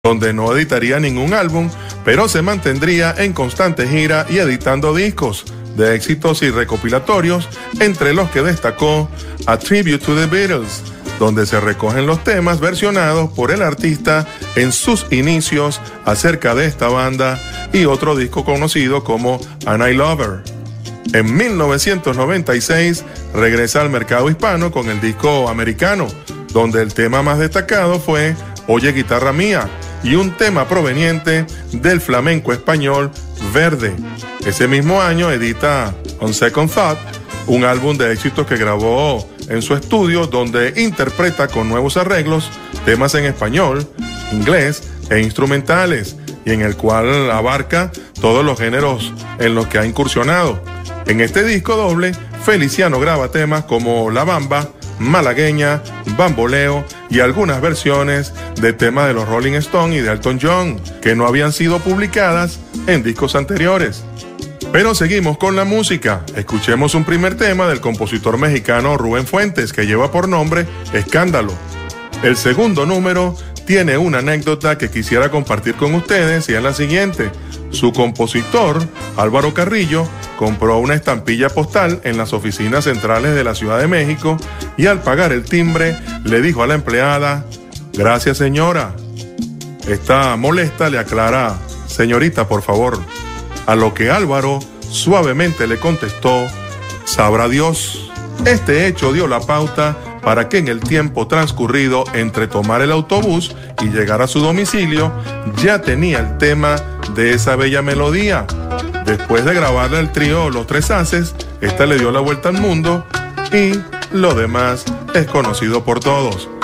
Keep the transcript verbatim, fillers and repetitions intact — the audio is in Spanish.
donde no editaría ningún álbum, pero se mantendría en constante gira y editando discos de éxitos y recopilatorios, entre los que destacó A Tribute to the Beatles, donde se recogen los temas versionados por el artista en sus inicios acerca de esta banda, y otro disco conocido como An I Lover. En mil novecientos noventa y seis regresa al mercado hispano con el disco americano, donde el tema más destacado fue Oye Guitarra Mía, y un tema proveniente del flamenco español Verde. Ese mismo año edita On Second Thought, un álbum de éxitos que grabó en su estudio, donde interpreta con nuevos arreglos temas en español, inglés e instrumentales, y en el cual abarca todos los géneros en los que ha incursionado. En este disco doble, Feliciano graba temas como La Bamba, Malagueña, Bamboleo y algunas versiones de temas de los Rolling Stones y de Elton John, que no habían sido publicadas en discos anteriores. Pero seguimos con la música. Escuchemos un primer tema del compositor mexicano Rubén Fuentes, que lleva por nombre Escándalo. El segundo número tiene una anécdota que quisiera compartir con ustedes, y es la siguiente. Su compositor, Álvaro Carrillo, compró una estampilla postal en las oficinas centrales de la Ciudad de México, y al pagar el timbre le dijo a la empleada: "Gracias, señora". Esta molesta le aclara: "Señorita, por favor". A lo que Álvaro suavemente le contestó: "Sabrá Dios". Este hecho dio la pauta para que en el tiempo transcurrido entre tomar el autobús y llegar a su domicilio, ya tenía el tema de esa bella melodía. Después de grabarle el trío Los Tres Haces, esta le dio la vuelta al mundo, y lo demás es conocido por todos.